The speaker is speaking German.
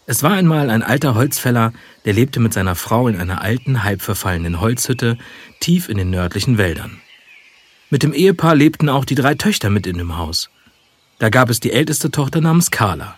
Es war einmal ein alter Holzfäller, der lebte mit seiner Frau in einer alten, halb verfallenen Holzhütte tief in den nördlichen Wäldern. Mit dem Ehepaar lebten auch die 3 Töchter mit in dem Haus. Da gab es die älteste Tochter namens Carla.